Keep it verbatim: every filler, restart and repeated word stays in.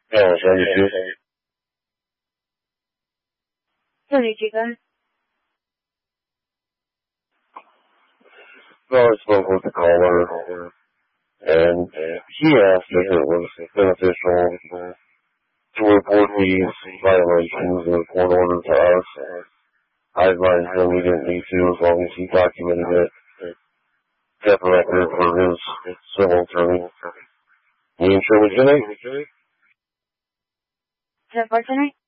Oh, seventy-two. seventy-two, go ahead. Well, I spoke with the caller, and he asked if it was beneficial to report these violations and report order to us. I advised him we didn't need to as long as he documented it. Kept a record for his civil attorney. The insurance tonight? ten four tonight?